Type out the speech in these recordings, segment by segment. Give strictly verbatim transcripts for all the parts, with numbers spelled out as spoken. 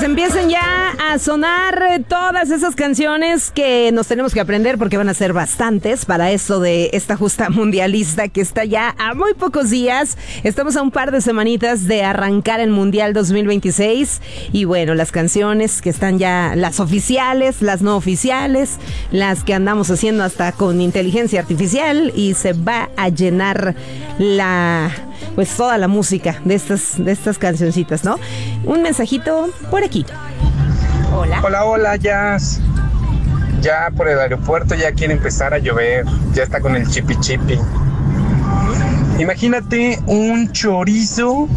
empiecen ya a sonar todas esas canciones que nos tenemos que aprender porque van a ser bastantes para esto de esta justa mundialista que está ya a muy pocos días. Estamos a un par de semanitas de arrancar el Mundial dos mil veintiséis y bueno, las canciones que están ya, las oficiales, las no oficiales, las que andamos haciendo hasta con inteligencia artificial y se va a llenar la... pues toda la música de estas, de estas cancioncitas, ¿no? Un mensajito por aquí. Hola. Hola, hola, Jazz. Ya por el aeropuerto ya quiere empezar a llover. Ya está con el chipi chipi. Imagínate un chorizo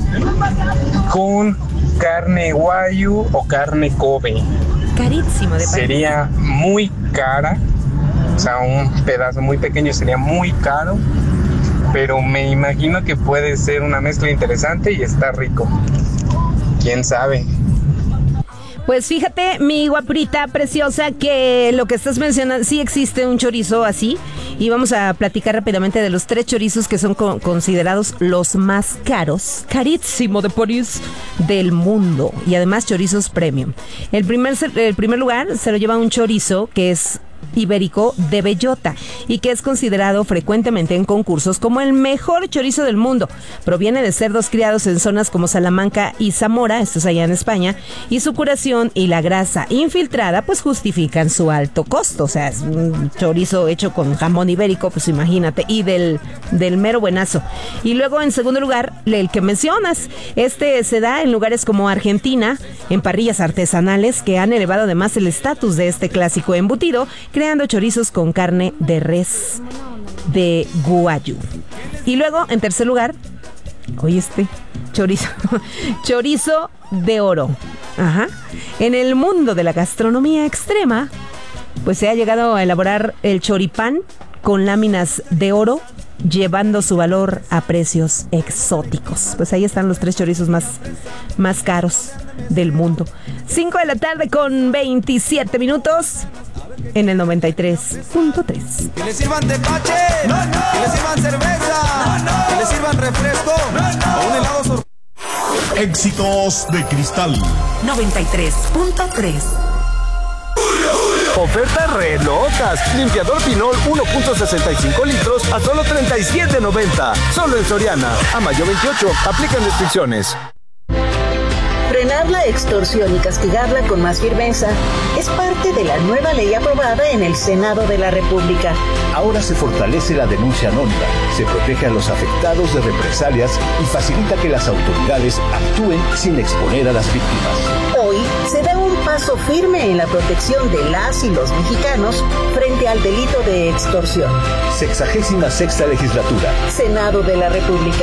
con carne guayu o carne Kobe. Carísimo de país. Sería muy cara. O sea, un pedazo muy pequeño sería muy caro. Pero me imagino que puede ser una mezcla interesante y está rico. ¿Quién sabe? Pues fíjate, mi guaprita preciosa, que lo que estás mencionando, sí existe un chorizo así. Y vamos a platicar rápidamente de los tres chorizos que son co- considerados los más caros, carísimo de París, del mundo. Y además chorizos premium. El primer, el primer lugar se lo lleva un chorizo que es ibérico de bellota y que es considerado frecuentemente en concursos como el mejor chorizo del mundo. Proviene de cerdos criados en zonas como Salamanca y Zamora, esto es allá en España, y su curación y la grasa infiltrada pues justifican su alto costo. O sea, es un chorizo hecho con jamón ibérico, pues imagínate, y del, del mero buenazo. Y luego en segundo lugar, el que mencionas, este se da en lugares como Argentina, en parrillas artesanales que han elevado además el estatus de este clásico embutido, creando chorizos con carne de res de guayu. Y luego, en tercer lugar, oye este, chorizo, chorizo de oro. Ajá. En el mundo de la gastronomía extrema, pues se ha llegado a elaborar el choripán con láminas de oro, llevando su valor a precios exóticos. Pues ahí están los tres chorizos más, más caros del mundo. cinco de la tarde con veintisiete minutos. En el noventa y tres punto tres. Que le sirvan tepache, no, no. Que le sirvan cerveza, no, no. Que le sirvan refresco, no, no. O un helado sor... Éxitos de Cristal noventa y tres punto tres. Ofertas re locas. Limpiador Pinol uno punto sesenta y cinco litros a solo treinta y siete noventa. Solo en Soriana. A mayo veintiocho. Aplican restricciones. Frenar la extorsión y castigarla con más firmeza es parte de la nueva ley aprobada en el Senado de la República. Ahora se fortalece la denuncia anónima, se protege a los afectados de represalias y facilita que las autoridades actúen sin exponer a las víctimas. Hoy se da un paso firme en la protección de las y los mexicanos frente al delito de extorsión. Sexagésima sexta legislatura. Senado de la República.